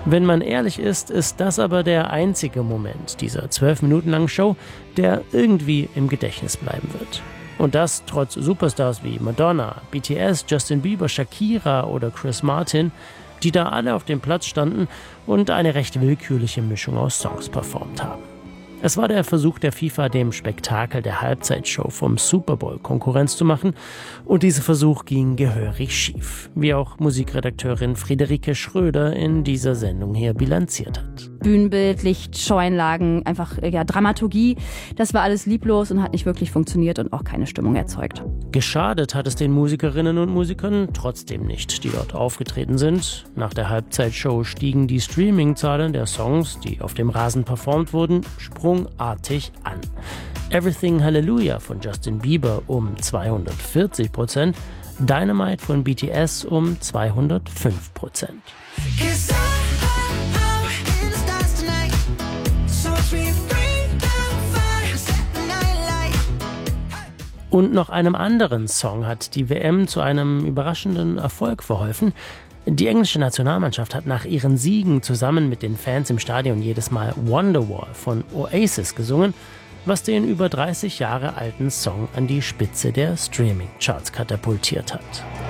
Wenn man ehrlich ist das aber der einzige Moment dieser 12 Minuten langen Show, der irgendwie im Gedächtnis bleiben wird. Und das trotz Superstars wie Madonna, BTS, Justin Bieber, Shakira oder Chris Martin, die da alle auf dem Platz standen und eine recht willkürliche Mischung aus Songs performt haben. Es war der Versuch der FIFA, dem Spektakel der Halbzeitshow vom Super Bowl Konkurrenz zu machen, und dieser Versuch ging gehörig schief, wie auch Musikredakteurin Friederike Schröder in dieser Sendung hier bilanziert hat. Bühnenbild, Licht, Showeinlagen, einfach Dramaturgie, das war alles lieblos und hat nicht wirklich funktioniert und auch keine Stimmung erzeugt. Geschadet hat es den Musikerinnen und Musikern trotzdem nicht, die dort aufgetreten sind. Nach der Halbzeitshow stiegen die Streaming-Zahlen der Songs, die auf dem Rasen performt wurden, sprungartig an. Everything Hallelujah von Justin Bieber um 240%, Dynamite von BTS um 205%. Und noch einem anderen Song hat die WM zu einem überraschenden Erfolg verholfen. Die englische Nationalmannschaft hat nach ihren Siegen zusammen mit den Fans im Stadion jedes Mal Wonderwall von Oasis gesungen, was den über 30 Jahre alten Song an die Spitze der Streaming-Charts katapultiert hat.